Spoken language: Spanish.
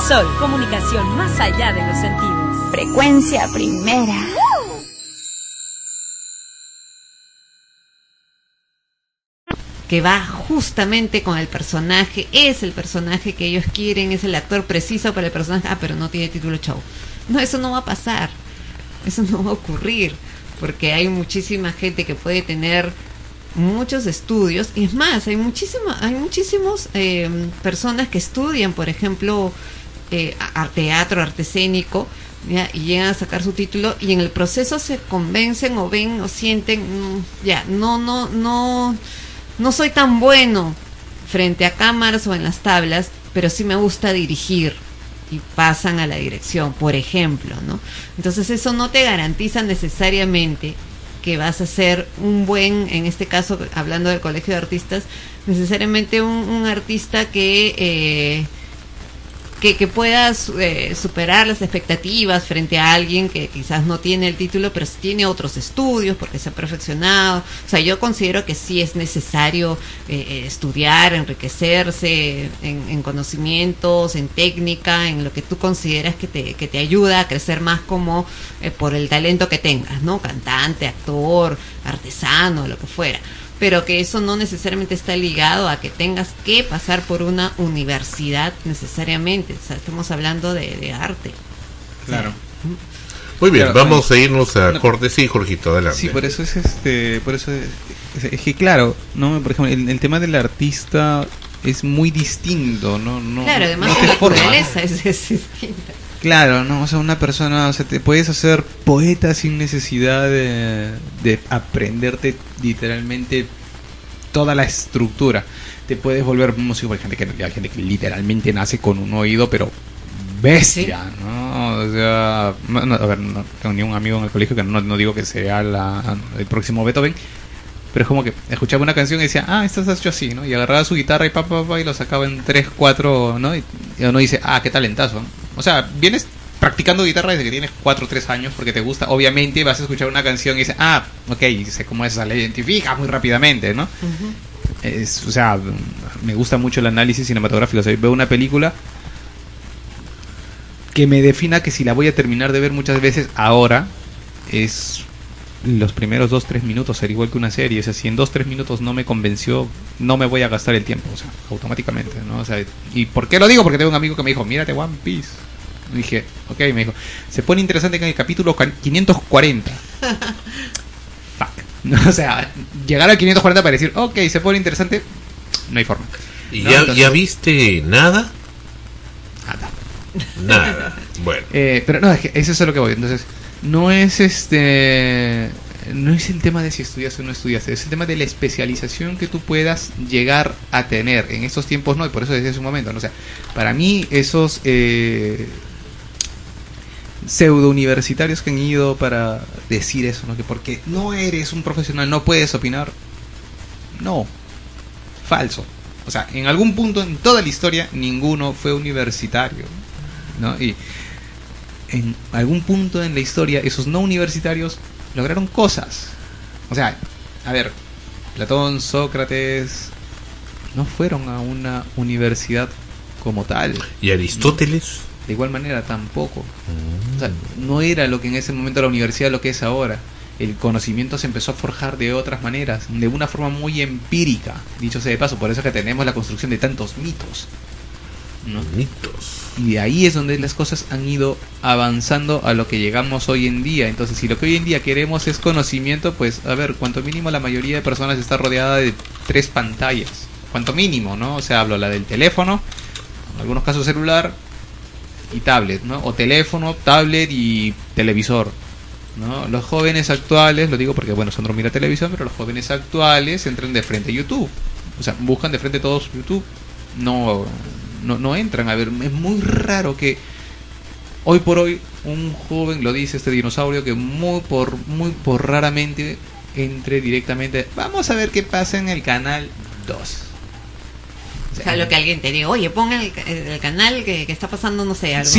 Sol, comunicación más allá de los sentidos. Frecuencia primera. Que va justamente con el personaje, es el personaje que ellos quieren, es el actor preciso para el personaje, pero no tiene título, chau. No, eso no va a pasar, eso no va a ocurrir, porque hay muchísima gente que puede tener muchos estudios, y es más, hay muchísimos personas que estudian, por ejemplo, teatro, arte escénico, ¿ya? Y llegan a sacar su título y en el proceso se convencen o ven o sienten, no soy tan bueno frente a cámaras o en las tablas, pero sí me gusta dirigir, y pasan a la dirección, por ejemplo, ¿no? Entonces eso no te garantiza necesariamente que vas a ser un buen, en este caso, hablando del Colegio de Artistas, necesariamente un artista que pueda superar las expectativas frente a alguien que quizás no tiene el título, pero sí tiene otros estudios porque se ha perfeccionado. O sea, yo considero que sí es necesario estudiar, enriquecerse en conocimientos, en técnica, en lo que tú consideras que te ayuda a crecer más como por el talento que tengas, ¿no? Cantante, actor, artesano, lo que fuera. Pero que eso no necesariamente está ligado a que tengas que pasar por una universidad necesariamente. O sea, estamos hablando de arte. Claro. Sí. Muy bien, claro, vamos a irnos a corte. Sí, Jorgito, adelante. Sí, por eso es que claro, no, por ejemplo, el tema del artista es muy distinto, no. Claro, además no la naturaleza es distinta. Claro, no, o sea, una persona, o sea, te puedes hacer poeta sin necesidad de aprenderte literalmente toda la estructura. Te puedes volver músico, hay gente que literalmente nace con un oído, pero bestia, ¿sí? ¿No? O sea, a ver, no tengo ni un amigo en el colegio que no digo que sea el próximo Beethoven, pero es como que escuchaba una canción y decía, esto está hecho así, ¿no? Y agarraba su guitarra y y lo sacaba en 3, 4, ¿no? Y uno dice, qué talentazo, ¿no? O sea, vienes practicando guitarra desde que tienes 4 o 3 años porque te gusta. Obviamente vas a escuchar una canción y dices, ok, sé cómo es, la identificas muy rápidamente, ¿no? Uh-huh. O sea, me gusta mucho el análisis cinematográfico. O sea, veo una película que me defina que si la voy a terminar de ver muchas veces ahora, es los primeros 2-3 minutos, ser igual que una serie. O sea, si en 2-3 minutos no me convenció, no me voy a gastar el tiempo, o sea, automáticamente, ¿no? O sea, ¿y por qué lo digo? Porque tengo un amigo que me dijo, mírate One Piece. Y dije, ok, me dijo, se pone interesante que en el capítulo 540. Fuck. O sea, llegar al 540 para decir, ok, se pone interesante, no hay forma. ¿Y ¿no? ya viste nada? Nada. Bueno. Pero no, es que eso es a lo que voy. Entonces, no es no es el tema de si estudias o no estudias, es el tema de la especialización que tú puedas llegar a tener en estos tiempos, ¿no? Y por eso desde ese momento, ¿no? O sea, para mí esos pseudo universitarios que han ido para decir eso, ¿no? Que porque no eres un profesional no puedes opinar. No, falso. O sea, en algún punto en toda la historia ninguno fue universitario, ¿no? Y en algún punto en la historia esos no universitarios lograron cosas. O sea, a ver, Platón, Sócrates no fueron a una universidad como tal. ¿Y Aristóteles? De igual manera tampoco. O sea, no era lo que en ese momento la universidad lo que es ahora. El conocimiento se empezó a forjar de otras maneras, de una forma muy empírica, dicho sea de paso. Por eso es que tenemos la construcción de tantos mitos, ¿no? Mitos. Y de ahí es donde las cosas han ido avanzando a lo que llegamos hoy en día. Entonces, si lo que hoy en día queremos es conocimiento, pues, a ver, cuanto mínimo la mayoría de personas está rodeada de 3 pantallas. Cuanto mínimo, ¿no? O sea, hablo la del teléfono, en algunos casos celular y tablet, ¿no? O teléfono, tablet y televisor, ¿no? Los jóvenes actuales, lo digo porque, bueno, Sandro mira televisión, pero los jóvenes actuales entran de frente a YouTube. O sea, buscan de frente todos YouTube. No entran a ver. Es muy raro que hoy por hoy un joven, lo dice este dinosaurio, que muy por raramente entre directamente, vamos a ver qué pasa en el canal 2. O sea, lo que alguien te diga, oye, ponga el canal que está pasando, no sé, algo.